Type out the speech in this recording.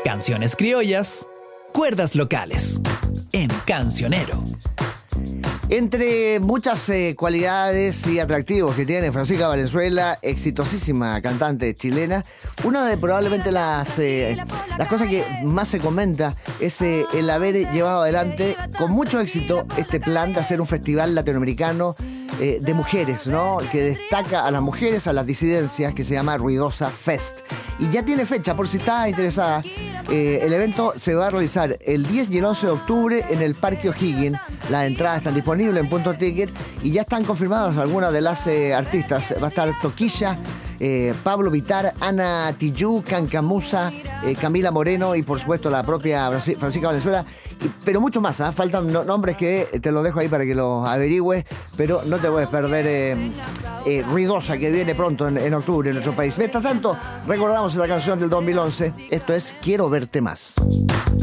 Canciones criollas, cuerdas locales. En Cancionero. Entre muchas cualidades y atractivos que tiene Francisca Valenzuela, exitosísima cantante chilena, una de probablemente las cosas que más se comenta es el haber llevado adelante con mucho éxito este plan de hacer un festival latinoamericano de mujeres, ¿no? Que destaca a las mujeres, a las disidencias, que se llama Ruidosa Fest. Y ya tiene fecha, por si está interesada. El evento se va a realizar el 10 y el 11 de octubre en el Parque O'Higgins. Las entradas están disponibles en Punto Ticket y ya están confirmadas algunas de las artistas. Va a estar Toquilla, Pablo Vittar, Ana Tijoux, Cancamusa, Camila Moreno y por supuesto la propia Francisca Valenzuela, pero mucho más, ¿eh? Faltan nombres que te los dejo ahí para que los averigües, pero no te puedes perder Ruidosa, que viene pronto en octubre en nuestro país. Mientras tanto, recordamos la canción del 2011, esto es Quiero Verte Más.